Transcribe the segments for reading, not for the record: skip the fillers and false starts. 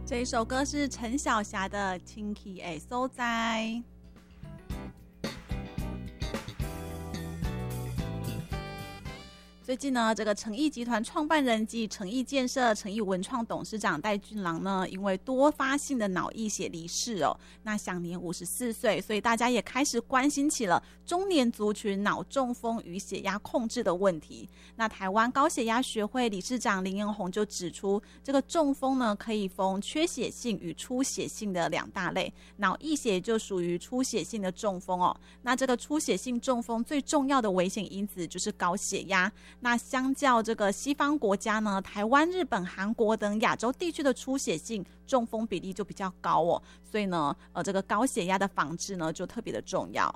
这一首歌是陈小霞的《清气的所在》。最近呢，这个诚毅集团创办人及诚毅建设、诚毅文创董事长戴俊郎呢，因为多发性的脑溢血离世哦，那享年54岁，所以大家也开始关心起了中年族群脑中风与血压控制的问题。那台湾高血压学会理事长林彦宏就指出，这个中风呢可以分缺血性与出血性的两大类，脑溢血就属于出血性的中风哦。那这个出血性中风最重要的危险因子就是高血压。那相较这个西方国家呢，台湾、日本、韩国等亚洲地区的出血性中风比例就比较高哦，所以呢，这个高血压的防治呢就特别的重要。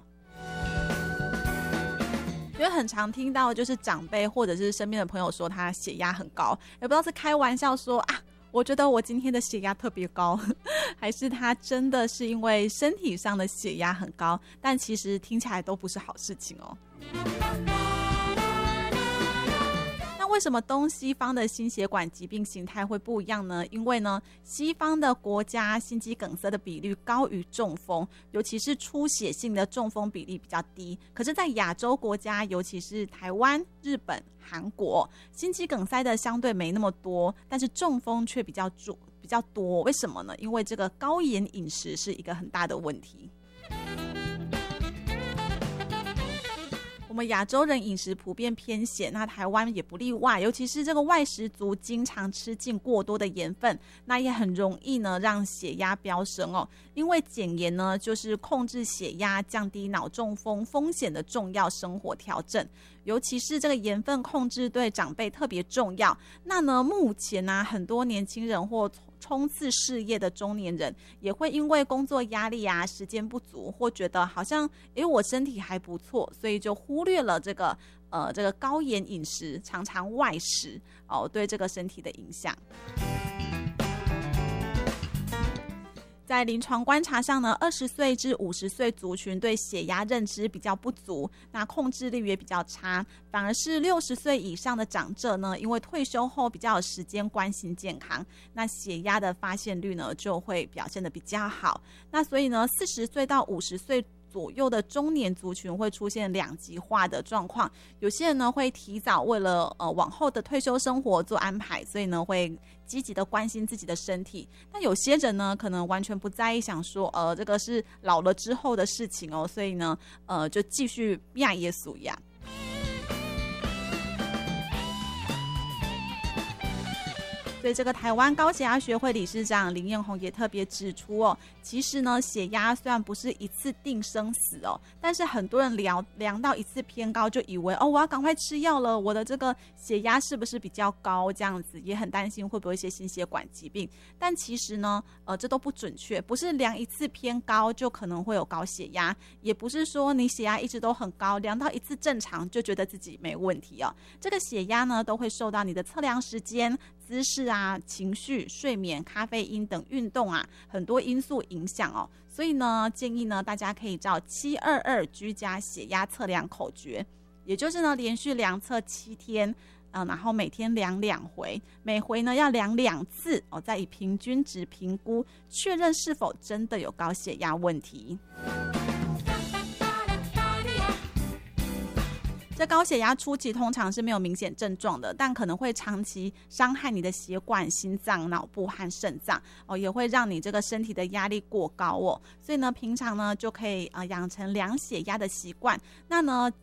因为很常听到就是长辈或者是身边的朋友说他血压很高，也不知道是开玩笑说啊，我觉得我今天的血压特别高，还是他真的是因为身体上的血压很高，但其实听起来都不是好事情哦。为什么东西方的心血管疾病形态会不一样呢？因为呢，西方的国家心肌梗塞的比率高于中风，尤其是出血性的中风比例比较低。可是在亚洲国家，尤其是台湾、日本、韩国，心肌梗塞的相对没那么多，但是中风却比较多。为什么呢？因为这个高盐饮食是一个很大的问题。我们亚洲人饮食普遍偏咸，那台湾也不例外，尤其是这个外食族经常吃进过多的盐分，那也很容易呢让血压飙升哦。因为减盐呢就是控制血压、降低脑中风风险的重要生活调整，尤其是这个盐分控制对长辈特别重要。那呢目前呢很多年轻人或冲刺事业的中年人也会因为工作压力啊、时间不足，或觉得好像我身体还不错，所以就忽略了这个高盐饮食，常常外食对这个身体的影响。在临床观察上呢，20岁至50岁族群对血压认知比较不足，那控制力也比较差，反而是60岁以上的长者呢，因为退休后比较有时间关心健康，那血压的发现率呢就会表现得比较好。那所以呢，40岁到50岁左右的中年族群会出现两极化的状况，有些人呢会提早为了往后的退休生活做安排，所以呢会积极的关心自己的身体。但有些人呢可能完全不在意，想说这个是老了之后的事情哦，所以呢就继续亚耶稣呀。所以这个台湾高血压学会理事长林彦宏也特别指出哦，其实呢血压虽然不是一次定生死哦，但是很多人量到一次偏高就以为我要赶快吃药了，我的这个血压是不是比较高，这样子也很担心会不会一些心血管疾病。但其实呢这都不准确，不是量一次偏高就可能会有高血压，也不是说你血压一直都很高，量到一次正常就觉得自己没问题哦。这个血压呢都会受到你的测量时间、姿势啊、情绪、睡眠、咖啡因等运动啊很多因素影响哦。所以呢建议呢大家可以照722居家血压测量口诀，也就是呢连续量测7天然后每天量2回，每回呢要量2次再以平均值评估，确认是否真的有高血压问题。这高血压初期通常是没有明显症状的，但可能会长期伤害你的血管、心脏、脑部和肾脏也会让你这个身体的压力过高所以呢平常呢就可以养成量血压的习惯。那呢